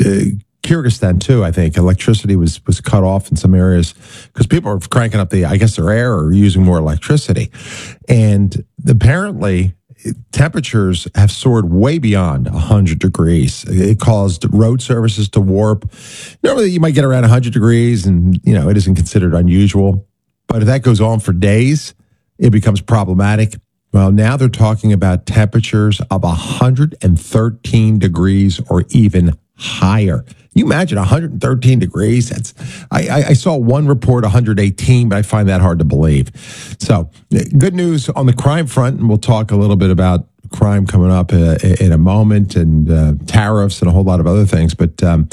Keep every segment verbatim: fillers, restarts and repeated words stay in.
Kyrgyzstan too, I think. Electricity was, was cut off in some areas because people are cranking up the, I guess, their air or using more electricity. And apparently, temperatures have soared way beyond one hundred degrees. It caused road services to warp. Normally, you might get around one hundred degrees, and you know it isn't considered unusual. But if that goes on for days, it becomes problematic. Well, now they're talking about temperatures of one hundred thirteen degrees or even higher. You imagine one hundred thirteen degrees? That's I, I, I saw one report one hundred eighteen, but I find that hard to believe. So, good news on the crime front, and we'll talk a little bit about crime coming up uh, in a moment, and uh, tariffs and a whole lot of other things. But um,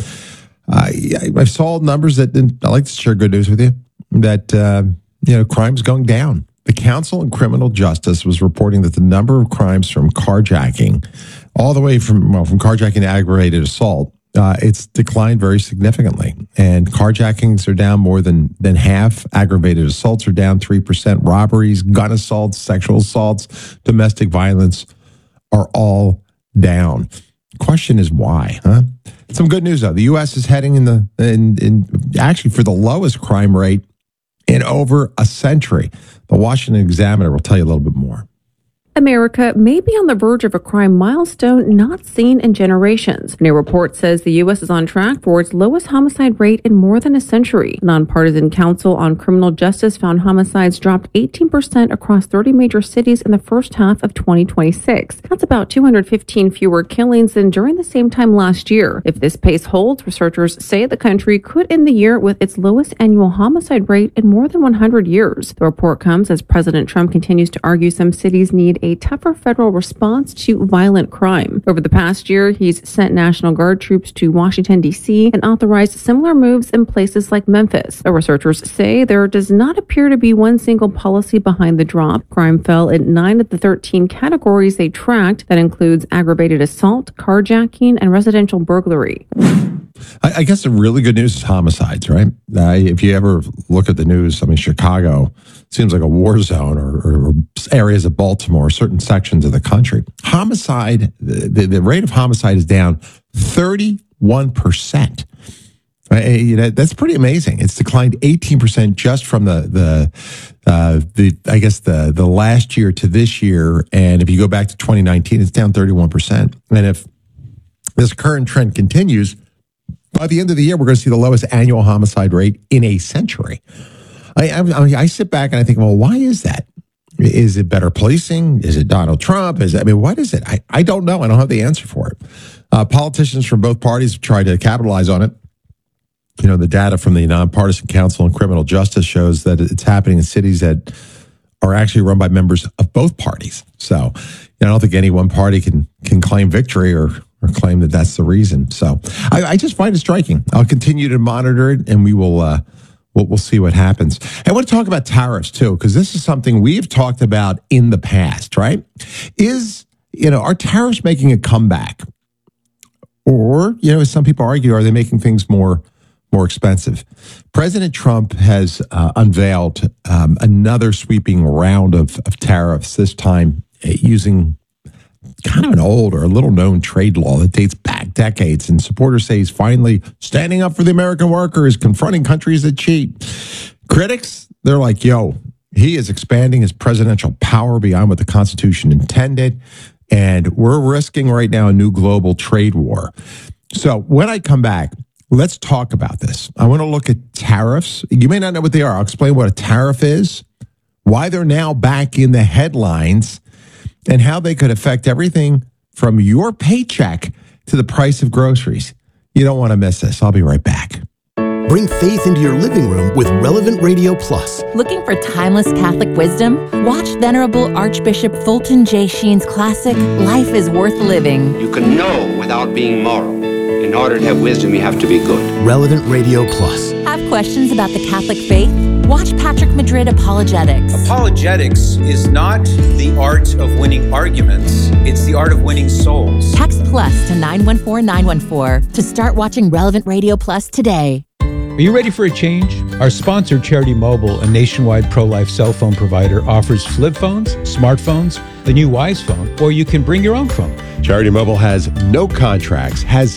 I, I saw numbers that I like to share good news with you that uh, you know crime's going down. The Council on Criminal Justice was reporting that the number of crimes from carjacking, all the way from well, from carjacking to aggravated assault, uh, it's declined very significantly. And carjackings are down more than, than half. Aggravated assaults are down three percent. Robberies, gun assaults, sexual assaults, domestic violence are all down. Question is why, huh? Some good news, though. The U S is heading in the in, in actually for the lowest crime rate in over a century. The Washington Examiner will tell you a little bit more. America may be on the verge of a crime milestone not seen in generations. A new report says the U S is on track for its lowest homicide rate in more than a century. A nonpartisan Council on Criminal Justice found homicides dropped eighteen percent across thirty major cities in the first half of twenty twenty-six. That's about two hundred fifteen fewer killings than during the same time last year. If this pace holds, researchers say the country could end the year with its lowest annual homicide rate in more than one hundred years. The report comes as President Trump continues to argue some cities need a tougher federal response to violent crime. Over the past year, he's sent National Guard troops to Washington, D C and authorized similar moves in places like Memphis. The researchers say there does not appear to be one single policy behind the drop. Crime fell in nine of the thirteen categories they tracked. That includes aggravated assault, carjacking, and residential burglary. I, I guess the really good news is homicides, right? Uh, if you ever look at the news, I mean, Chicago seems like a war zone, or, or, or areas of Baltimore, certain sections of the country. Homicide, the, the rate of homicide is down thirty-one percent. Uh, you know, that's pretty amazing. It's declined eighteen percent just from the the uh, the I guess the the last year to this year. And if you go back to twenty nineteen, it's down thirty-one percent. And if this current trend continues, by the end of the year, we're going to see the lowest annual homicide rate in a century. I, I, I sit back and I think, well, why is that? Is it better policing? Is it Donald Trump? Is it, I mean, what is it? I, I don't know. I don't have the answer for it. Uh, politicians from both parties have tried to capitalize on it. You know, the data from the Nonpartisan Council on Criminal Justice shows that it's happening in cities that are actually run by members of both parties. So you know, I don't think any one party can can claim victory or or claim that that's the reason. So I, I just find it striking. I'll continue to monitor it, and we will uh, we'll, we'll see what happens. I want to talk about tariffs too, because this is something we've talked about in the past. Right? Is you know are tariffs making a comeback, or you know, as some people argue, are they making things more more expensive? President Trump has uh, unveiled um, another sweeping round of, of tariffs. This time uh, using kind of an old or a little known trade law that dates back decades. And supporters say he's finally standing up for the American worker, is confronting countries that cheat. Critics, they're like, yo, he is expanding his presidential power beyond what the Constitution intended. And we're risking right now a new global trade war. So when I come back, let's talk about this. I want to look at tariffs. You may not know what they are. I'll explain what a tariff is, why they're now back in the headlines, and how they could affect everything from your paycheck to the price of groceries. You don't want to miss this. I'll be right back. Bring faith into your living room with Relevant Radio Plus. Looking for timeless Catholic wisdom? Watch Venerable Archbishop Fulton J. Sheen's classic, Life is Worth Living. You can know without being moral. In order to have wisdom, you have to be good. Relevant Radio Plus. Have questions about the Catholic faith? Watch Patrick Madrid Apologetics. Apologetics is not the art of winning arguments. It's the art of winning souls. Text plus to nine one four nine one four to start watching Relevant Radio Plus today. Are you ready for a change? Our sponsor, Charity Mobile, a nationwide pro-life cell phone provider, offers flip phones, smartphones, the new Wise phone, or you can bring your own phone. Charity Mobile has no contracts, has